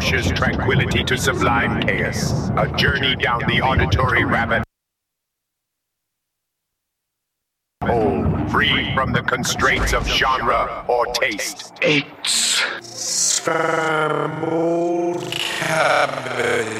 ferocious tranquility to sublime chaos. A journey down the auditory rabbit hole, free from the constraints of genre or taste. It's Scrambled Cabbage.